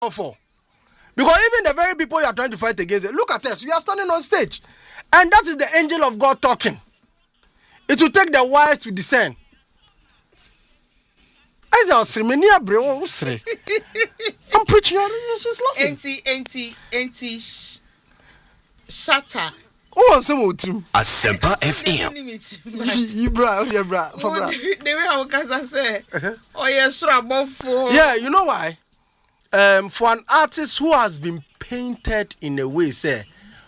for. Because even the very people you are trying to fight against, look at us. We are standing on stage. And that is the angel of God talking. It will take the wise to discern. I'm preaching. She's laughing. Auntie, shatter. Oh, some more team. Asempa FM. You bra. The way I was say, oh yes, for. Yeah, you know why? For an artist who has been painted in a way, say,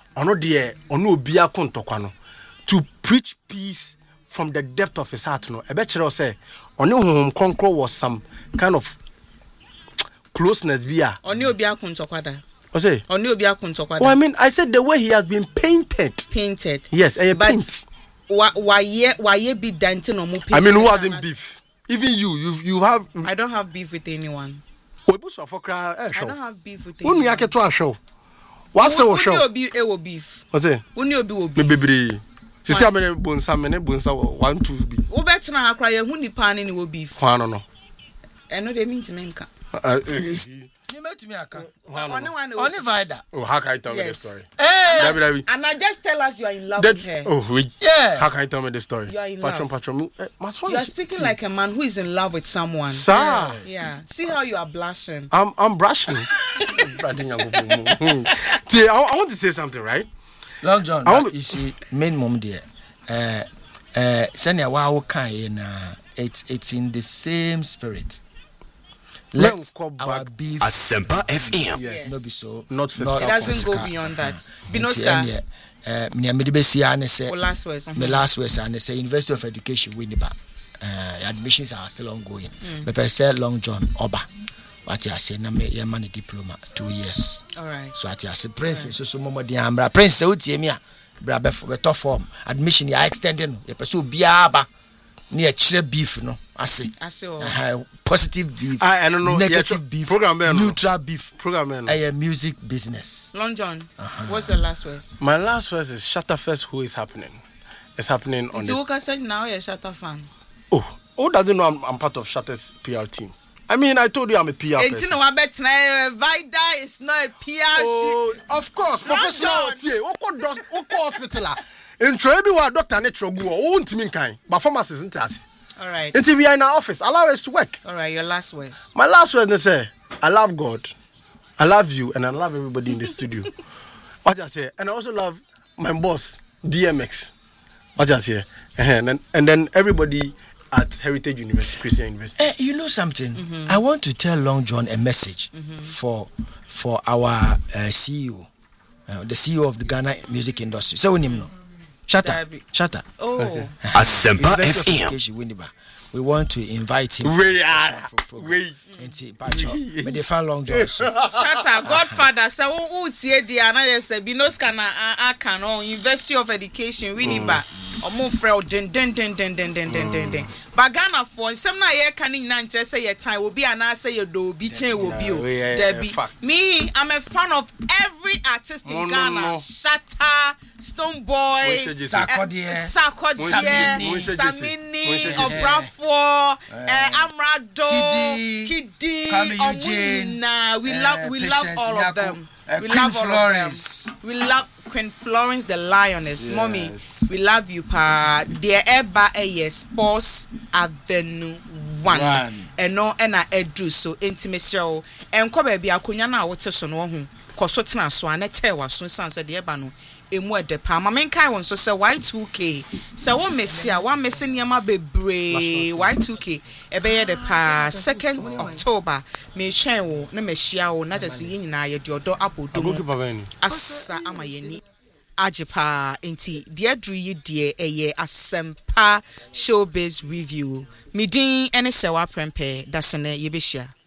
to preach peace from the depth of his heart, I bet you say, Conquer was some kind of closeness via. What's it? Well, I mean, I said the way he has been painted. Painted. Yes, paint. Why be dancing or I mean, who hasn't beef? Even you have. I don't have beef with anyone. I don't have beef with anyone. What's the show? Beef. What's it? Baby. Sisi amene bonsa 1 2 bi. Wo betina akra ye hu nipa ne wo beef. Kwano no. Eno de mean to menka. You met me aka. Only Vida. Oh, how can you tell me the story? Hey. And I just tell us you are in love with her. Oh, wait. Yeah. How can you tell me the story? You are in love. Patron. You are speaking like a man who is in love with someone. Sir. Yeah. See how you are blushing. I'm brushing. See, I want to say something, right? Long John, you see, main mom dear. Senya wa kai na it's in the same spirit. Let's our beef. Asempa FM. Yes. No be so. Not it doesn't go beyond that. Binoska. Me medibesi ane say. Me last words ane say University of Education Winneba. Admissions are still ongoing. But I say Long John Oba. What I say na me ye man diploma 2 years. All right. So I say Prince so momo di ambra Prince say utie me a bra be top form admission ya extending ye person bia ba na ye kire beef no ase positive beef I don't know negative beef program neutral beef program music business. Long John, what's your last words? My last words is Shutterfest who is happening. It's happening on the Uka said now you're Shutter fan. Oh, who doesn't know I'm part of Shutter's PR team? I mean, I told you I'm a PR person. Vida is not a PR. Oh, of course, professional. Hospital. In Trebi, Doctor Netrogu, won't mean kind, but pharmacist isn't us. All right. Until we are in our office, allow us to work. All right, your last words. My last words is say, I love God, I love you, and I love everybody in the studio. What I say, and I also love my boss, DMX. What I say, and then everybody at Heritage University, Christian University. You know something? I want to tell Long John a message for our CEO, the CEO of the Ghana music industry. So we know. Shut up. Oh. Okay. Asempa FM. We want to invite him. Wait. May they find Long John. Shut up, Godfather. So who tie di ana say Binoska na aka no University of Education Winneba. Omo frɛ den. But Ghana for nsɛm na ye ka ni nyina nkyerɛ sɛ ye time will be ana say ye do bi chen will be o. Debbie. Me, I'm a fan of every artist in Ghana. Shatta, Stonebwoy, Sarkodie, Samini, Obrafo, Amrado, Kidi, Omuna. We love all of them. We love all of them. We love Queen Florence the Lioness. Yes. Mommy, we love you, pa. Dear Eba Sports Avenue 1. And no, and I edu so intimacy. And ko baby akunya na wote so no ho. Koso tena so anete wa so sanse de eba no. Emu ede pa. Ma menkai won so say Y2K. Say wo mesi a wa mesi niam bebre Y2K. Ebe ye de pa 2nd October. Me hyen wo na me hia wo na just ye nyina ye de odo apodo. Asa amayeni. Ajipa enti dear dru yi dear eye Asempa Showbiz Review. Midin ene sewa prempe dasene yebehia.